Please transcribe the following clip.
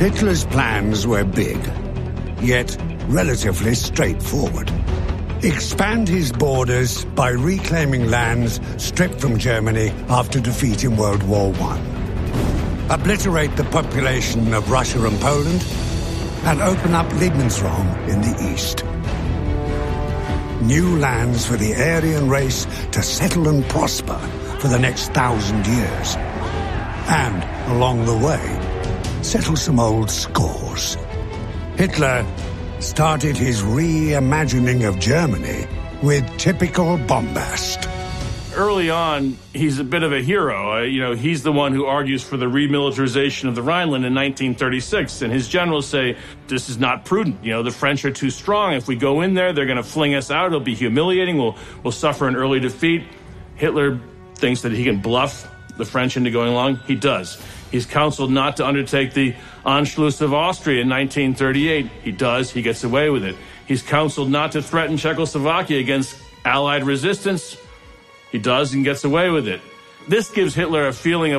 Hitler's plans were big, yet relatively straightforward. Expand his borders by reclaiming lands stripped from Germany after defeat in World War I. Obliterate the population of Russia and Poland, and open up Lebensraum in the east. New lands for the Aryan race to settle and prosper for the next 1,000 years. And, along the way, settle some old scores. Hitler started his reimagining of Germany with typical bombast. Early on, he's a bit of a hero. He's the one who argues for the remilitarization of the Rhineland in 1936, and his generals say, this is not prudent. The French are too strong. If we go in there, they're going to fling us out. It'll be humiliating. We'll suffer an early defeat. Hitler thinks that he can bluff the French into going along. He does. He's counseled not to undertake the Anschluss of Austria in 1938. He does. He gets away with it. He's counseled not to threaten Czechoslovakia against Allied resistance. He does and gets away with it. This gives Hitler a feeling of